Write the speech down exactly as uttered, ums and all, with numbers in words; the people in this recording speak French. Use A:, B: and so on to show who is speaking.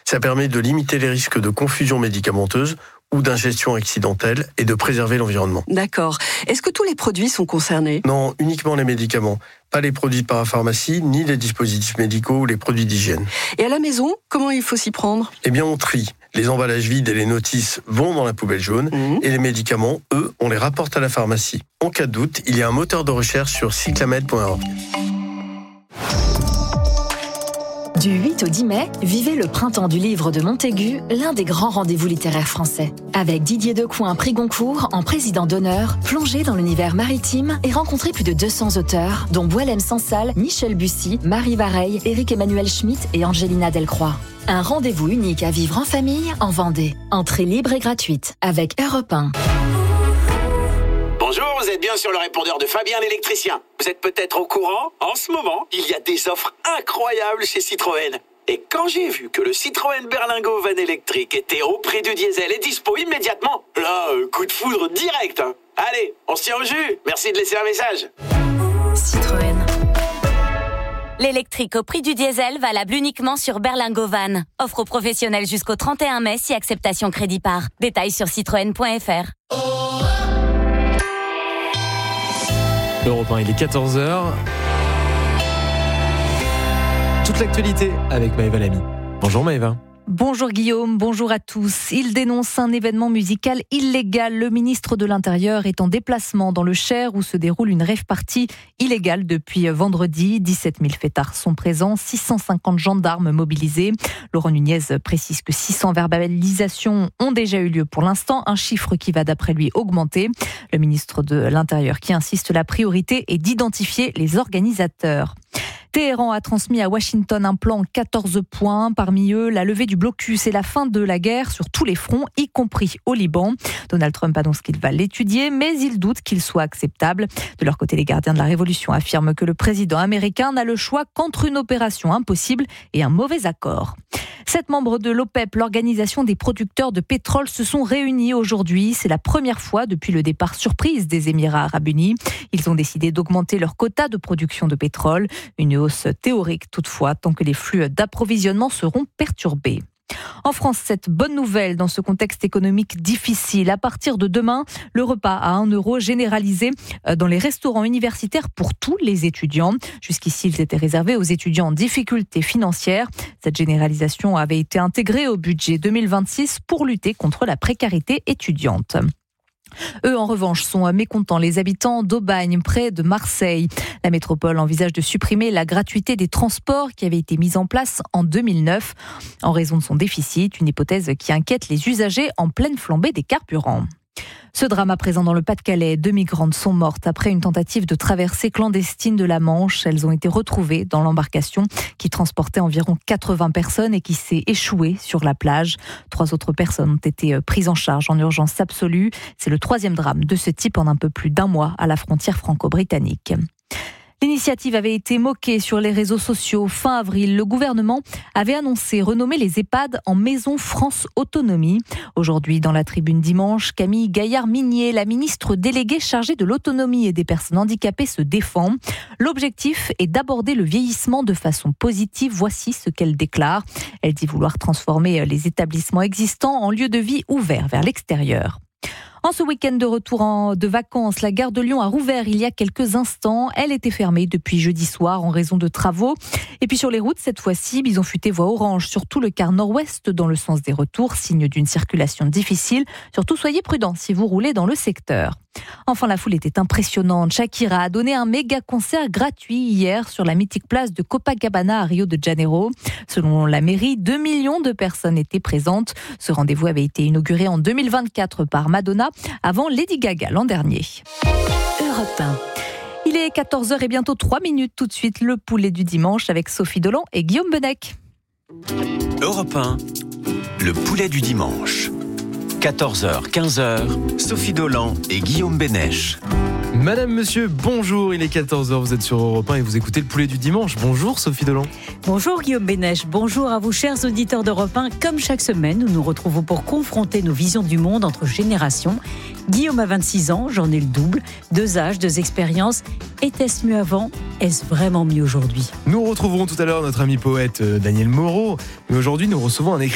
A: Ça permet de limiter les risques de confusion médicamenteuse ou d'ingestion accidentelle et de préserver l'environnement.
B: D'accord. Est-ce que tous les produits sont concernés ?
A: Non, uniquement les médicaments. Pas les produits de parapharmacie, ni les dispositifs médicaux ou les produits d'hygiène.
B: Et à la maison, comment il faut s'y prendre ?
A: Eh bien, on trie. Les emballages vides et les notices vont dans la poubelle jaune mmh. et les médicaments, eux, on les rapporte à la pharmacie. En cas de doute, il y a un moteur de recherche sur cyclamed point org.
C: Du huit au dix mai, vivez le printemps du livre de Montaigu, l'un des grands rendez-vous littéraires français. Avec Didier Decoing, prix Goncourt, en président d'honneur, plongez dans l'univers maritime et rencontrez plus de deux cents auteurs, dont Boualem Sansal, Michel Bussy, Marie Vareille, Éric-Emmanuel Schmitt et Angelina Delcroix. Un rendez-vous unique à vivre en famille, en Vendée. Entrée libre et gratuite, avec Europe un.
D: Bonjour, vous êtes bien sur le répondeur de Fabien l'électricien. Vous êtes peut-être au courant, en ce moment, il y a des offres incroyables chez Citroën. Et quand j'ai vu que le Citroën Berlingo Van électrique était au prix du diesel et dispo immédiatement, là, coup de foudre direct. Hein. Allez, on se tient au jus. Merci de laisser un message.
C: Citroën.
E: L'électrique au prix du diesel, valable uniquement sur Berlingo Van. Offre aux professionnels jusqu'au trente et un mai si acceptation crédit par. Détails sur citroën point f r.
F: Europe un, il est quatorze heures. Toute l'actualité avec Maëva Lamy. Bonjour Maëva.
G: Bonjour Guillaume, bonjour à tous. Il dénonce un événement musical illégal. Le ministre de l'Intérieur est en déplacement dans le Cher où se déroule une rave-party illégale depuis vendredi. dix-sept mille fêtards sont présents, six cent cinquante gendarmes mobilisés. Laurent Nunez précise que six cents verbalisations ont déjà eu lieu pour l'instant, un chiffre qui va d'après lui augmenter. Le ministre de l'Intérieur qui insiste, la priorité est d'identifier les organisateurs. Téhéran a transmis à Washington un plan en quatorze points. Parmi eux, la levée du blocus et la fin de la guerre sur tous les fronts, y compris au Liban. Donald Trump annonce qu'il va l'étudier, mais il doute qu'il soit acceptable. De leur côté, les gardiens de la Révolution affirment que le président américain n'a le choix qu'entre une opération impossible et un mauvais accord. Sept membres de l'OPEP, l'organisation des producteurs de pétrole, se sont réunis aujourd'hui. C'est la première fois depuis le départ surprise des Émirats arabes unis. Ils ont décidé d'augmenter leur quota de production de pétrole. Une hausse théorique toutefois, tant que les flux d'approvisionnement seront perturbés. En France, cette bonne nouvelle dans ce contexte économique difficile. À partir de demain, le repas à un euro généralisé dans les restaurants universitaires pour tous les étudiants. Jusqu'ici, ils étaient réservés aux étudiants en difficulté financière. Cette généralisation avait été intégrée au budget deux mille vingt-six pour lutter contre la précarité étudiante. Eux, en revanche, sont mécontents. Les habitants d'Aubagne, près de Marseille. La métropole envisage de supprimer la gratuité des transports qui avait été mise en place en deux mille neuf en raison de son déficit, une hypothèse qui inquiète les usagers en pleine flambée des carburants. Ce drame à présent dans le Pas-de-Calais, deux migrantes sont mortes après une tentative de traversée clandestine de la Manche. Elles ont été retrouvées dans l'embarcation qui transportait environ quatre-vingts personnes et qui s'est échouée sur la plage. Trois autres personnes ont été prises en charge en urgence absolue. C'est le troisième drame de ce type en un peu plus d'un mois à la frontière franco-britannique. L'initiative avait été moquée sur les réseaux sociaux. Fin avril, le gouvernement avait annoncé renommer les EHPAD en Maison France Autonomie. Aujourd'hui, dans la tribune dimanche, Camille Gaillard-Minier, la ministre déléguée chargée de l'autonomie et des personnes handicapées, se défend. L'objectif est d'aborder le vieillissement de façon positive. Voici ce qu'elle déclare. Elle dit vouloir transformer les établissements existants en lieux de vie ouverts vers l'extérieur. En ce week-end de retour en, de vacances, la gare de Lyon a rouvert il y a quelques instants. Elle était fermée depuis jeudi soir en raison de travaux. Et puis sur les routes, cette fois-ci, bison futé voie orange sur tout le quart nord-ouest dans le sens des retours, signe d'une circulation difficile. Surtout, soyez prudents si vous roulez dans le secteur. Enfin, la foule était impressionnante. Shakira a donné un méga concert gratuit hier sur la mythique place de Copacabana à Rio de Janeiro. Selon la mairie, deux millions de personnes étaient présentes. Ce rendez-vous avait été inauguré en deux mille vingt-quatre par Madonna avant Lady Gaga l'an dernier. Europe un. Il est quatorze heures et bientôt trois minutes. Tout de suite, le poulet du dimanche avec Sophie Dolan et Guillaume Benec.
H: Europe un, le poulet du dimanche. quatorze heures, quinze heures, Sophie Dolan et Guillaume Benech.
F: Madame, monsieur, bonjour, il est quatorze heures, vous êtes sur Europe un et vous écoutez le poulet du dimanche. Bonjour Sophie Dolan.
I: Bonjour Guillaume Benech, bonjour à vous chers auditeurs d'Europe un. Comme chaque semaine, nous nous retrouvons pour confronter nos visions du monde entre générations. Guillaume a vingt-six ans, j'en ai le double, deux âges, deux expériences. Était-ce mieux avant ? Est-ce vraiment mieux aujourd'hui ?
F: Nous retrouverons tout à l'heure notre ami poète Daniel Moreau, mais aujourd'hui nous recevons un écrivain